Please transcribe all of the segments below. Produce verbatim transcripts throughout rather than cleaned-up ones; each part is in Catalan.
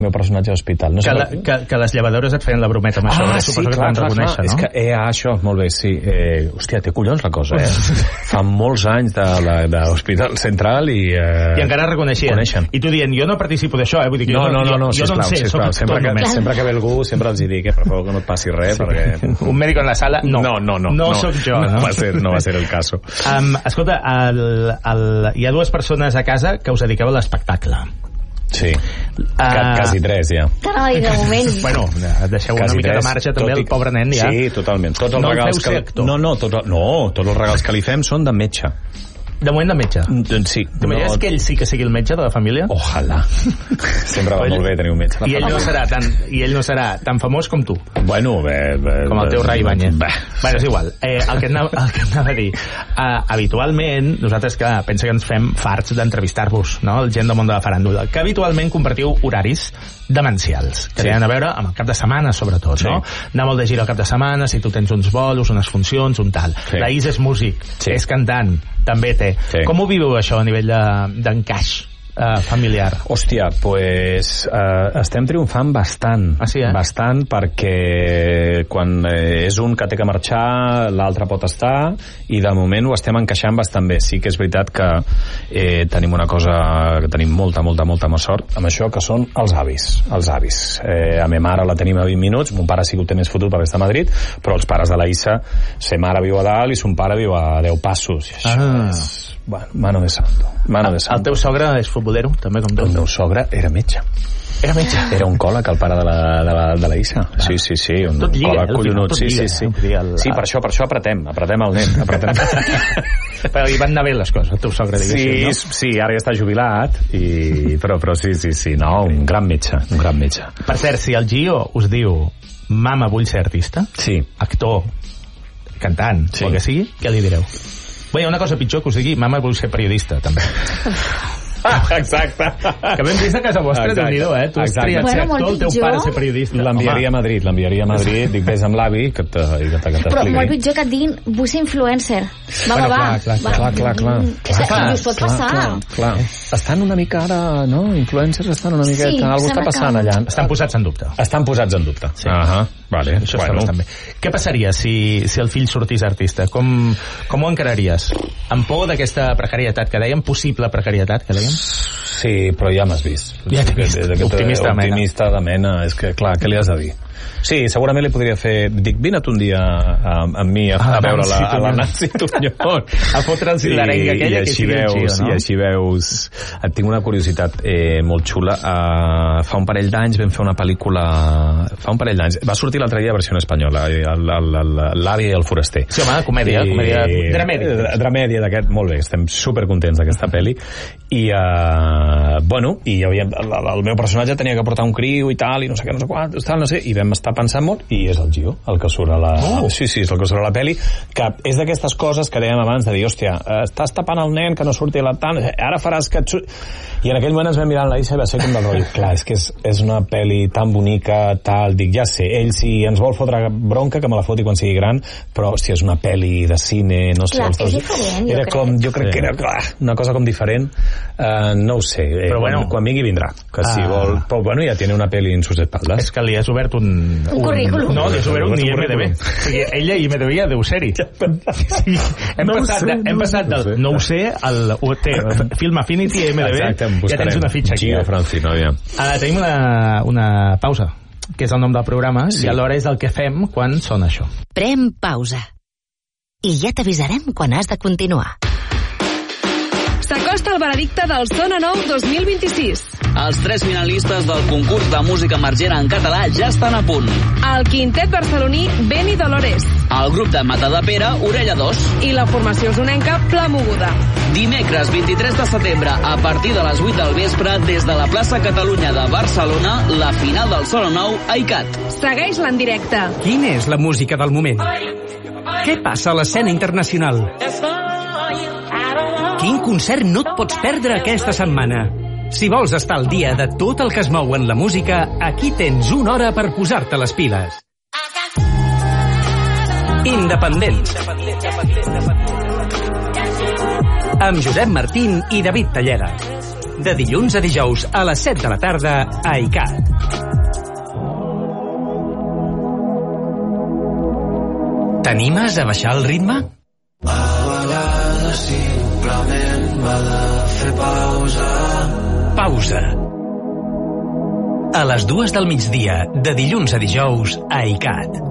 el meu personatge a l'hospital. No sé que, la, que, que les llevadores et feien la brometa amb això. Ah, sí, clar, clar, clar. No? És que, eh, això, molt bé, sí. Eh, hòstia, té collons la cosa, eh? Fa molts anys de, de, de l'Hospital Central i... Eh, I encara reconeixien. Coneixen. I tu dient, jo no participo d'això, eh? Vull dir que no, jo no, no, no, jo, sisplau, jo no sé, sisplau. Sempre, que, només. sempre que ve algú, sempre els dic, eh, per favor, que no et passi res, sí. perquè... Un mèdic en la sala, no. No, no, no. No, no sóc jo, no? No va ser, no va ser el cas. Um, escolta, el, el, hi ha dues persones a casa que us dediqueu a l'espectacle. Sí, uh, quasi tres ja. Carai, de moment. Bueno, deixeu quasi una mica tres, de marge també al pobre nen ja. Sí, totalment. Tots els no regals que... No, no, tot, no, tots els regals que li fem són de metge. De moment de metge? Sí. T'imagines no... que ell sí que sigui el metge de la família? Ojalà. Sempre va molt bé tenir un metge. I ell, no serà tan, I ell no serà tan famós com tu. Bueno, bé... bé com el teu Ray Ibáñez. Bé. Bueno, és igual. Eh, el, que anava, el que anava a dir, uh, habitualment, nosaltres, clar, pensa que ens fem farts d'entrevistar-vos, no? El gent del món de la faràndula, que habitualment compartiu horaris demencials, que sí. tenen a veure amb el cap de setmana, sobretot, sí. no? Anar molt de gira al cap de setmana, si tu tens uns bolos, unes funcions, un tal. Sí. La Is és músic, sí. és cantant, també té. Sí. Com ho viveu, això, a nivell d'encaix? De, Uh, familiar. Hòstia, pues uh, estem triomfant bastant. Ah, sí, eh? Bastant, perquè quan eh, és un que té que marxar, l'altre pot estar, i de moment ho estem encaixant bastant bé. Sí que és veritat que eh, tenim una cosa, que tenim molta, molta, molta més sort amb això, que són els avis. Els avis. Eh, a meva mare la tenim a vint minuts, mon pare sí que ho té més fotut perquè està a Madrid, però els pares de la Issa, sa mare viu a dalt i son pare viu a deu passos. I això ah. és... Bueno, mano de santo. Mano de santo. El teu sogre és futbolero, també, com tu? El meu sogre era metge. Era metge? Era un còleg, el pare de la, de la, de la Issa. Ah. Sí, sí, sí. Un, tot lliga, un còleg collonut. Sí, lliga, sí, sí. El... Sí, per això, per això apretem. Apretem el nen. Apretem. Però hi van anar bé les coses, el teu sogre, diguéssim, sí, no? Sí, ara ja està jubilat, i... però, però sí, sí, sí. No, un gran metge, un gran metge. Per cert, si el Gio us diu mama, vull ser artista, sí. actor, cantant, sí. o el que sigui, què li direu? Bé, hi ha una cosa pitjor que us digui, mama, vull ser periodista, també. Ah, exacte. Que ben vist a casa vostra, déu-n'hi-do, eh? Tu has triat ser actor, el teu pare ser periodista. L'enviaria a Madrid, l'enviaria a Madrid, dic, vés amb l'avi, que t'expliqui. Però molt pitjor que et diguin, vull ser influencer. Va, bueno, va, clar, clar, va. Clar, clar, clar. És que us pot passar. Clar, clar. Estan una mica ara, no? Influencers estan una miqueta... Sí, algú està passant allà. Estan posats en dubte. Estan posats en dubte. Sí. Ahà, vale. Això bueno. està bé. Què passaria si, si el fill sortís artista? Com, com ho encararies? Amb por d'aquesta precarietat que dèiem? Possible precarietat que dèiem? Sí, però ja m'has vist. Ja t'he vist. Optimista de mena. Optimista de mena. És que, clar, què li has de dir? Sí, segurament li podria fer... Dic, vine un dia amb, amb mi a, a, a veure la, a la Nancy Tuñón. A fotre'ls l'arenga aquella que sigui veus, xio, no? I així veus... Et tinc una curiositat eh, molt xula. Uh, fa un parell d'anys vam fer una pel·lícula... Fa un parell d'anys. Va sortir l'altre dia versió en espanyola, l'Àvia i el foraster. Sí, home, comèdia, I, comèdia dramèdia. Dramèdia d'aquest, molt bé, estem supercontents d'aquesta pel·li. I, uh, bueno, i havia, el, el meu personatge tenia que portar un criu i tal, i no sé què, no sé quant, tal, no sé, i vam estar pensant molt, i és el Gio el que surt a la... Oh. Sí, sí, és el que surt a la pel·li, que és d'aquestes coses que dèiem abans de dir, hòstia, estàs tapant el nen que no surti a la tant, ara faràs que... I en aquell moment ens vam mirar en la Issa i va ser com del rotllo. Clar, és que és, és una pel·li tan bonica, tal, dic, ja sé, ell si ens vol fotre bronca, que me la foti quan sigui gran, però, hòstia, és una pel·li de cine, no sé... Clar, és diferent, era jo com, crec. jo crec sí. que era clar, una cosa com diferent, uh, no ho sé, eh, però bueno, quan, quan vingui vindrà, que si ah. vol... Però, bueno, ja tiene una pel·li en sus espaldas. És que li has obert un... Un currículum. No, li has obert un I M D B. O sigui, ella I M D B ja deu ser-hi. Sí, hem, no passat, sé, hem no passat del no, no ho sé al U T, Film Affinity, I M D B, exacte, ja tens una fitxa aquí. Gio Francino, ja. Ara tenim una, una pausa, que és el nom del programa, sí. I alhora és el que fem quan sona això. Prem pausa. I ja t'avisarem quan has de continuar. S'acosta el veredicte del Sona Nou dos mil vint-i-sis. Els tres finalistes del concurs de música emergent en català ja estan a punt. El quintet barceloní Beni Dolores. El grup de Matadepera, Orella dos. I la formació usonenca Pla Moguda. Dimecres vint-i-tres de setembre, a partir de les vuit del vespre, des de la plaça Catalunya de Barcelona, la final del Sona Nou a ICAT. Segueix-la en directe. Quina és la música del moment? Què passa a l'escena internacional? Quin concert no et pots perdre aquesta setmana? Si vols estar al dia de tot el que es mou en la música, aquí tens una hora per posar-te les piles. Independents. Amb Josep Martín i David Talleda. De dilluns a dijous a les set de la tarda a ICAT. T'animes a baixar el ritme? A vegades simplement m'ha de fer pausa. Pausa. A les dues del migdia, de dilluns a dijous, a I C A T.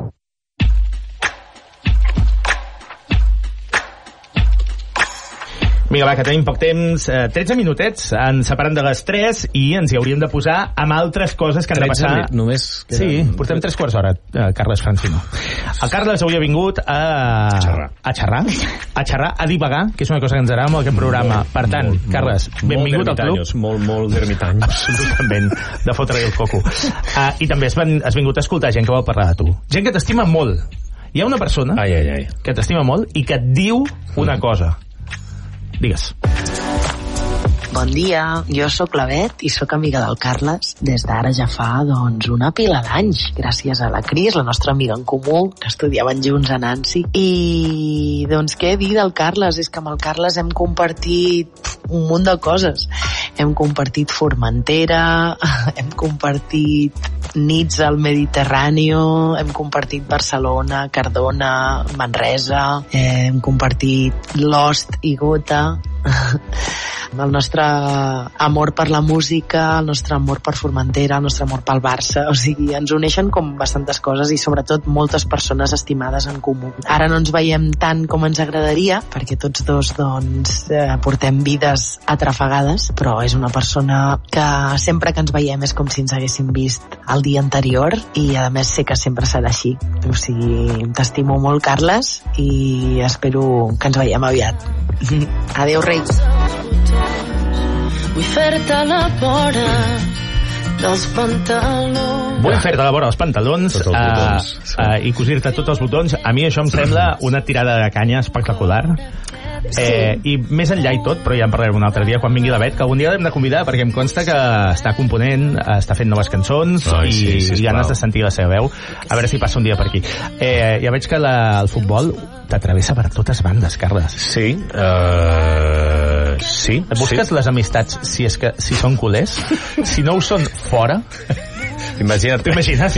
Vinga, va, que tenim poc temps. Eh, tretze minutets ens separen de les tres i ens hi hauríem de posar amb altres coses que han de passar. tretze només... Sí, portem tres quarts d'hora, eh, Carles Francino. El Carles avui ha vingut a... A xerrar. A xerrar? A xerrar, a divagar, que és una cosa que ens agrada amb aquest programa. Per tant, molt, Carles, benvingut al club. Molt, molt d'ermitanyos. Absolutament, de fotre-hi el coco. Uh, I també has, ven, has vingut a escoltar gent que vol parlar de tu. Gent que t'estima molt. Hi ha una persona ai, ai, ai. que t'estima molt i que et diu una cosa. Digues. Bon dia, jo sóc la Bet i sóc amiga del Carles des d'ara ja fa, doncs, una pila d'anys, gràcies a la Cris, la nostra amiga en comú, que estudiaven junts a Nancy. I, doncs, què dir del Carles? És que amb el Carles hem compartit un munt de coses. Hem compartit Formentera, hem compartit nits al Mediterrani, hem compartit Barcelona, Cardona, Manresa, hem compartit Lost i Gota, el nostre amor per la música, el nostre amor per Formentera, el nostre amor pel Barça, o sigui, ens uneixen com bastantes coses i sobretot moltes persones estimades en comú. Ara no ens veiem tant com ens agradaria, perquè tots dos doncs eh, portem vides atrafegades, però és una persona que sempre que ens veiem és com si ens haguéssim vist el dia anterior i a més sé que sempre serà així. O sigui, t'estimo molt, Carles, i espero que ens veiem aviat. Adéu, Reis. Vull fer-te la vora dels pantalons. Vull fer-te la vora dels pantalons tots els botons, uh, uh, i cosir-te tots els botons. A mi això em sembla una tirada de canya espectacular. Sí. Eh, i més enllà i tot, però ja en parlarem un altre dia quan vingui la Bet, que algun dia l'hem de convidar perquè em consta que està component, està fent noves cançons. Ai, i, sí, sí, i ganes de sentir la seva veu, a veure si passa un dia per aquí. Eh, ja veig que la, el futbol t'atravessa per totes bandes, Carles. Sí, uh, sí. Busques sí. les amistats si és que si són culers? Si no ho són, fora? Imagina't. T'imagines?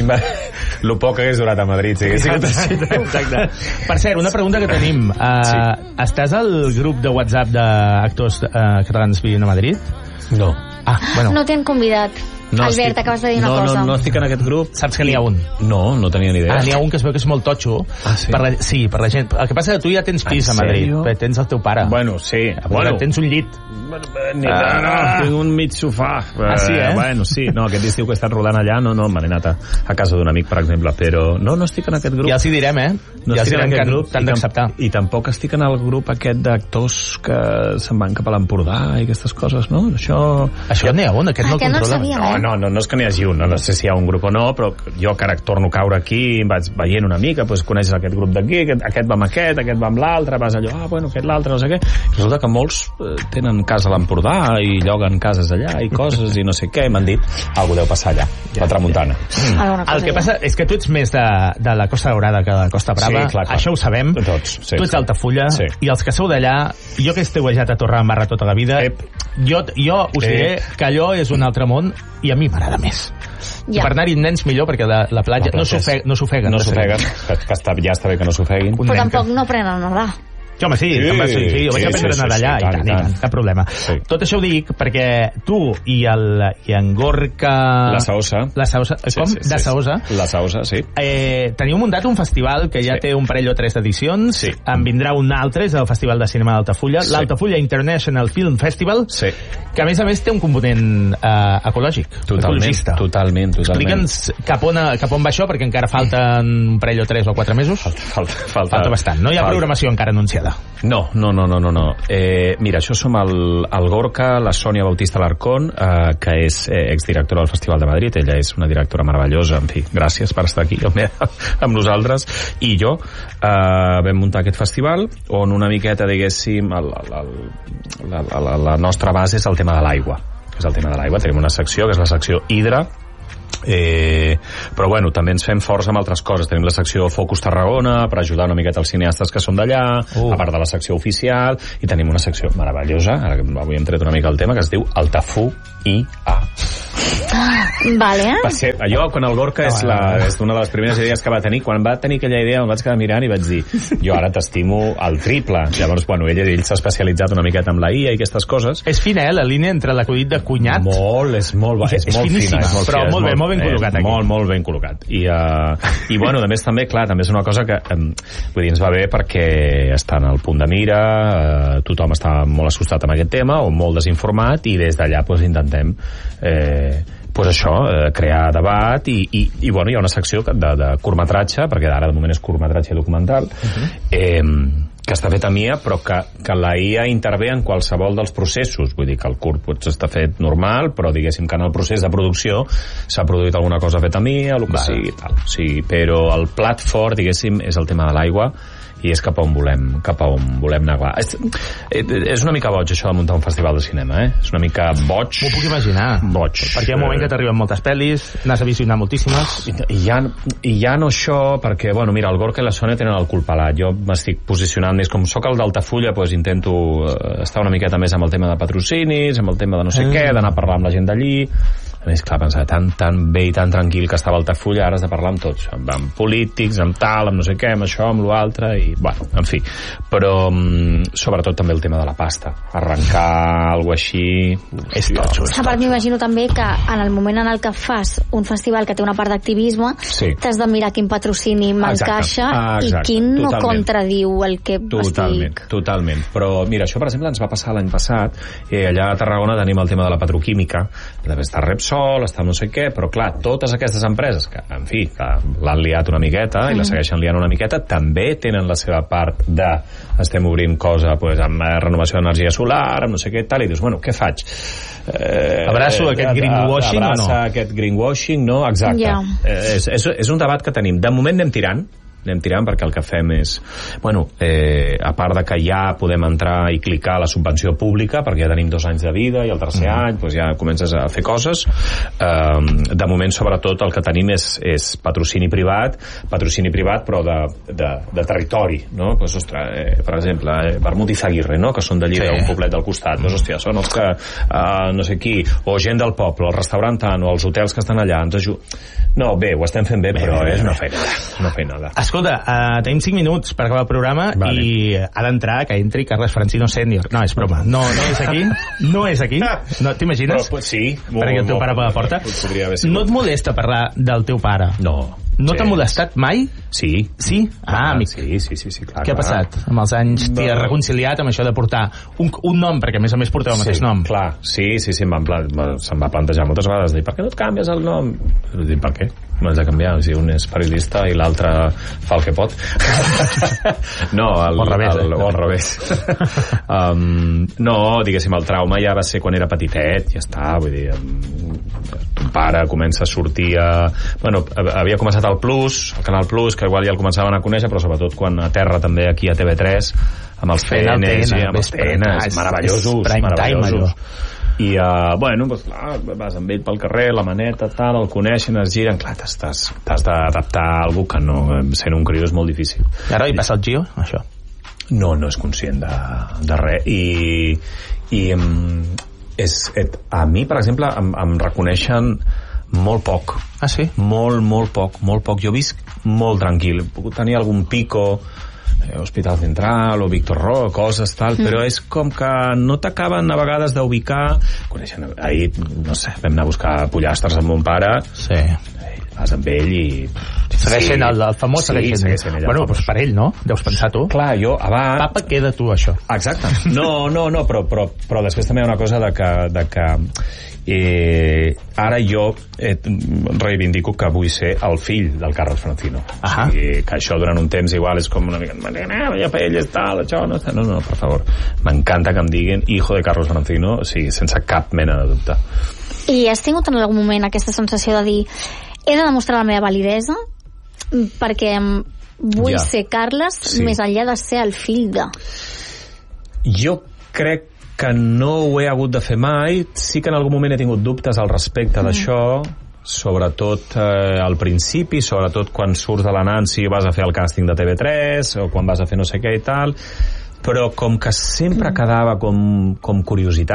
Lo poc que hagués durat a Madrid, si hagués sigut així. Exacte. Per cert, una pregunta que tenim. Uh, sí. Estàs al grup de WhatsApp d'actors uh, catalans vivint a Madrid? No. Ah, bueno. No t'han convidat. No Albert, estic, acabes de dir una no, cosa. No, no estic en aquest grup. Saps que n'hi ha un? No, no tenia ni idea. Ah, n'hi ha un que es veu que és molt totxo. Ah, sí? Per la, sí, per la gent. El que passa és que tu ja tens pis a Madrid. Però tens el teu pare. Bueno, sí. Bueno, tens un llit. Ni ah, no, tinc un mig sofà. Ah, sí, eh? Bueno, sí. No, aquest estiu que he estat rodant allà, no, no, me n'he anat a, a casa d'un amic, per exemple, però no, no estic en aquest grup. Ja els hi direm, eh? No ja els estic en direm aquest que grup. t'han d'acceptar. I tampoc estic en el grup aquest d'actors que se'n van cap a l'Empordà i aquestes coses, no? Això... Això n'hi ha un, aquest no el controla. No, no, no, no és que n'hi hagi un, no, no sé si hi ha un grup o no, però jo que ara torno a caure aquí, em vaig veient una mica, doncs coneixes aquest grup d'aquí, aquest, aquest va amb aquest, aquest va amb l'altre, vas allò, ah, bueno, aquest l'altre, no sé què. Resulta que molts eh, tenen casa a l'Empordà i lloguen cases allà i coses i no sé què, m'han dit, algú deu passar allà, ja, la tramuntana. Ja. Mm. El que passa és que tu ets més de, de la Costa Daurada que de la Costa Brava, sí, clar, clar. Això ho sabem. Tots, sí, tu ets d'Altafulla, sí. I els que sou d'allà, jo que he esteuejat a Torredembarra tota la vida, Ep. jo, jo us diré Ep. que allò és un altre món i a mi m'agrada més. Ja. Per anar-hi nens millor, perquè la, la platja no s'ofeguen. No s'ofeguen, no s'ofeguen, que, que està, ja està bé que no s'ofeguin. Però tampoc no aprenen a nedar. Sí, home, sí, sí, sí, sí, sí, ho vaig sí, aprendre sí, a nedar sí, allà, sí, i, tant, i tant, cap problema. Sí. Tot això ho dic perquè tu i, el, i en Gorka... La Saosa. La Saosa, com? Sí, sí, sí, de Saosa. La Saosa, sí. Eh, teniu muntat un festival que ja sí. té un parell o tres d'edicions. Sí. En vindrà un altre, és el Festival de Cinema d'Altafulla, sí. l'Altafulla International Film Festival, sí. que a més a més té un component eh, ecològic, totalment, ecologista. Totalment, totalment. Explica'ns cap on, cap on va això, perquè encara falten un parell o tres o quatre mesos. Falta, falta, falta, falta bastant. No hi ha falta. programació encara anunciada. No, no, no, no, no, no. Eh, mira, això som el, el Gorka, la Sònia Bautista Larcón, eh, que és eh, exdirectora del Festival de Madrid. Ella és una directora meravellosa, en fi, gràcies per estar aquí amb, amb nosaltres. I jo eh, vam muntar aquest festival on una miqueta, diguéssim, el, el, el, la, la, la nostra base és el tema de l'aigua, que és el tema de l'aigua. Tenim una secció, que és la secció Hidra, Eh, però bueno, també ens fem forts amb altres coses. Tenim la secció Focus Tarragona per ajudar una miqueta els cineastes que són d'allà, uh. a part de la secció oficial, i tenim una secció meravellosa, ara avui hem tret una mica el tema, que es diu Altafu I A. Vale. Va ser, allò, quan el Gorka és, la, és una de les primeres idees que va tenir, quan va tenir aquella idea em vaig quedar mirant i vaig dir, jo ara t'estimo al triple. Llavors, bueno, ell, ell s'ha especialitzat una miqueta amb la I A i aquestes coses. És fina, eh, la línia entre l'acudit de cunyat. Molt, és molt, és, és molt finíssima, fina. És molt però fina, molt, molt bé, molt ben col·locat aquí. Molt, molt ben col·locat. I, uh, i bueno, a més també, clar, també és una cosa que um, vull dir, ens va bé perquè està en el punt de mira, uh, tothom està molt assustat amb aquest tema o molt desinformat i des d'allà pues, intentem eh, pues això, eh, crear debat i, i, i bueno, hi ha una secció de, de curtmetratge, perquè ara de moment és curtmetratge documental, uh-huh. eh, que està fet a M I A, però que, que la I A intervé en qualsevol dels processos. Vull dir que el curt pot estar fet normal, però diguéssim que en el procés de producció s'ha produït alguna cosa feta a M I A, el que vale. sigui, tal. Sí, però el plat fort, diguéssim, és el tema de l'aigua, i és cap a on volem, cap a on volem anar. És, és una mica boig, això de muntar un festival de cinema, eh? És una mica boig. M'ho puc imaginar. Boig. Perquè hi ha un moment que t'arriben moltes pel·lis, n'has a visionar moltíssimes. I, i, ja, I ja no això, perquè, bueno, mira, el Gorka i la Sònia tenen el cul pelat. Jo m'estic posicionant més, com soc el d'Altafulla, doncs intento estar una miqueta més amb el tema de patrocinis, amb el tema de no sé mm. què, d'anar a parlar amb la gent d'allí. A més, clar, pensava, tan, tan bé i tan tranquil que estava Altafulla, ara has de parlar amb tots, amb, amb polítics, amb tal, amb no sé què, amb això, amb l'altre, i, bueno, en fi. Però, um, sobretot, també el tema de la pasta. Arrencar alguna així... És totxo. A part, m'imagino també que en el moment en el que fas un festival que té una part d'activisme, sí. t'has de mirar quin patrocini m'encaixa i quin no totalment. Contradiu el que totalment, estic... Totalment, però, mira, això, per exemple, ens va passar l'any passat, eh, allà a Tarragona tenim el tema de la petroquímica, també està Repsol, està no sé què, però clar, totes aquestes empreses que, en fi, que l'han liat una miqueta mm. i la segueixen liant una miqueta, també tenen la seva part de estem obrint cosa pues, amb renovació d'energia solar, amb no sé què tal, i dius, bueno, què faig? Eh, abraço eh, aquest greenwashing o no? aquest greenwashing, no? Exacte. Yeah. Eh, és, és, és un debat que tenim. De moment anem tirant, anem tirant perquè el que fem és, bueno, eh, a part de que ja podem entrar i clicar a la subvenció pública, perquè ja tenim dos anys de vida i el tercer mm. any pues, ja comences a fer coses, eh, de moment sobretot el que tenim és, és patrocini privat, patrocini privat però de, de, de territori, no? Pues, ostres, eh, per exemple, eh, Vermut i Zaguirre, no? Que són d'allí sí. d'un poblet del costat, mm. pues, hòstia, són els que, eh, no sé qui, o gent del poble, el restaurant tant, o els hotels que estan allà, ens ajuden. No, bé, ho estem fent bé, bé però bé, és una feina, una feina. Escolta, uh, tenim cinc minuts per acabar el programa vale. I ha d'entrar que entri Carles Francino sènior. No, és broma. No, no és aquí. No és aquí. No, t'imagines? Però, sí. Perquè el teu pare per la porta. No et molesta parlar del teu pare? No. No sí. T'ha molestat mai? Sí. Sí? Ah, amic. Sí, sí, sí, sí, clar. Què ha passat? Amb els anys no. t'hi has reconciliat amb això de portar un, un nom, perquè a més a més porteu el sí, mateix nom. Clar, sí, sí, sí, em van, se'm va plantejar moltes vegades dir, per què no et canvies el nom? I dic, per què? M'has de canviar, si un és periodista i l'altre fa el que pot. No, el, o al revés, el, eh? o al revés. um, no, diguéssim, el trauma ja va ser quan era petitet, ja està, vull dir, ton pare comença a sortir a... Bueno, havia començat al Plus, al Canal Plus, que igual ja el començaven a conèixer, però sobretot quan a terra també aquí a T V tres, amb els fenes i amb els tenes, meravellosos, meravellosos. I, uh, bueno, doncs, clar, vas amb ell pel carrer, la maneta, tal, el coneixen, es giren, clar, t'has d'adaptar a algú que no, sent un crió és molt difícil. I ara hi passa el Gio, això? No, no és conscient de, de res. I, i um, és, et, a mi, per exemple, em, em reconeixen molt poc. Ah, sí? Molt, molt poc, molt poc. Jo visc molt tranquil. He pogut tenir algun pico... Hospital Central o Víctor Roc, coses tal, mm. però és com que no t'acaben a vegades d'ubicar. Coneixen, ahir, no sé, vam anar a buscar pollastres amb mon pare, sí. vas amb ell i... Segueix sent el, el famós, sí, segueix sent ell. Bueno, doncs per ell, no? Deus pensar tu. Clar, jo abans... Papa, queda tu, això. Exacte. No, no, no, però, però, però després també hi ha una cosa de que... De que eh, ara jo eh, reivindico que vull ser el fill del Carles Francino. Ah. O sigui, que això durant un temps igual és com una mica... Ja per ell és tal, això no està... No, no, per favor. M'encanta que em diguin hijo de Carlos Francino, o sigui, sense cap mena de dubte. I has tingut en algun moment aquesta sensació de dir he de demostrar la meva validesa perquè vull ja. ser Carles sí. més enllà de ser el fill de... Jo crec que no ho he hagut de fer mai. Sí que en algun moment he tingut dubtes al respecte mm. d'això, sobretot eh, al principi, sobretot quan surts de la Nancy i vas a fer el càsting de T V tres o quan vas a fer no sé què i tal, però com que sempre mm. quedava com, com curiositat,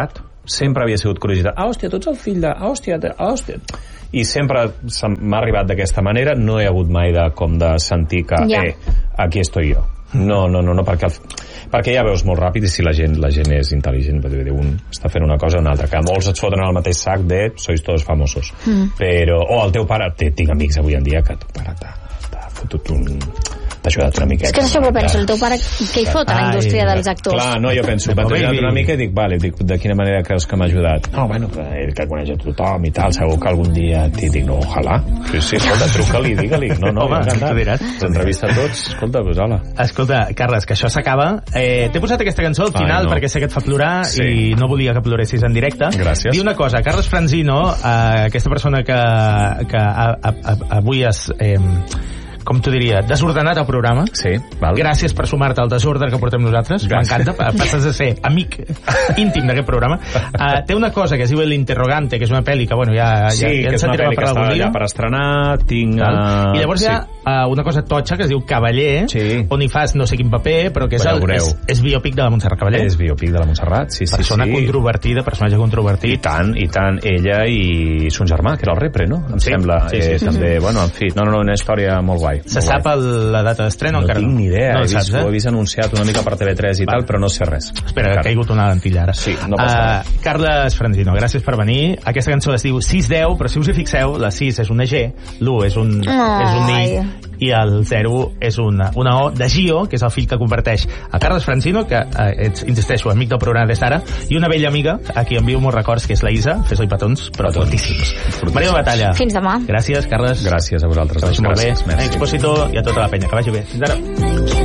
sempre havia sigut curiositat. Ah, hòstia, tu ets el fill de... Ah, hòstia, ah, hòstia... I sempre m'ha arribat d'aquesta manera, no he hagut mai de, com de sentir que, ja. eh, aquí estoy jo. No, no, no, no, perquè, el, perquè ja veus molt ràpid i si la gent, la gent és intel·ligent, un està fent una cosa o una altra, que molts et foten al mateix sac de sois todos famosos. Mm. Però, o el teu pare, tinc amics avui en dia que tu pare t'ha fotut un... t'ha ajudat una miqueta. És que això ho penso, el teu pare què hi fot a la indústria Ai, dels actors? Clar, no, jo penso, m'ha ajudat una mica i dic, vale, dic, de quina manera creus que m'ha ajudat? No, bueno, ell que coneix a tothom i tal, segur que algun dia t'hi dic, no, ojalà. Sí, sí, escolta, truca-li, digue-li. No, no, home, tu diràs. T'entrevista a tots, escolta, pues hola. Escolta, Carles, que això s'acaba. Eh, T'he posat aquesta cançó al final Ai, no. perquè sé que et fa plorar sí. i no volia que ploressis en directe. Gràcies. Diu una cosa, Carles Franzino, eh, aquesta persona que, que a, a, a, avui es... Eh, com t'ho diria, desordenat el programa. Sí, val. Gràcies per sumar-te al desordre que portem nosaltres. M'encanta, passes a ser amic íntim d'aquest programa. Uh, té una cosa que es diu L'Interrogante, que és una pel·li que, bueno, ja, sí, ja, ja ens sentirem per algun dia. Ja per estrenar, tinc... Uh, I llavors sí. hi ha uh, una cosa totxa que es diu Cavaller, sí. on hi fas no sé quin paper, però que és, el, és, és biòpic de la Montserrat Cavaller. És biòpic de la Montserrat, sí, sí. Persona sí. controvertida, personatge controvertit. I tant, i tant. Ella i son germà, que era el repre, no? Em sí. sembla. Sí, sí, eh, sí, també, sí. bueno, en fi, no, no, no, una història molt guai. Se molt sap guai. el la data d'estrena? No encara tinc ni idea, no he, vist, saps, eh? ho he vist anunciat una mica per T V tres i Va. tal, però no sé res. Espera, que ha caigut una lentilla ara. Sí, no passa uh, res. Carles Franzino, gràcies per venir. Aquesta cançó es diu sis deu, però si us hi fixeu, la sis és una G, l'u és un, oh, és un I, i el zero és una, una O de Gio, que és el fill que converteix a Carles Franzino, que eh, ets, insisteixo, amic del programa des d'ara, i una vella amiga, a qui envio molts records, que és la Isa, fes-li petons, però moltíssims. Maria Batalla. Fins demà. Gràcies, Carles. Gràcies a vosaltres. Que vagi molt bé. Merci. A Expositor i a tota la penya. Que vagi bé. Fins ara.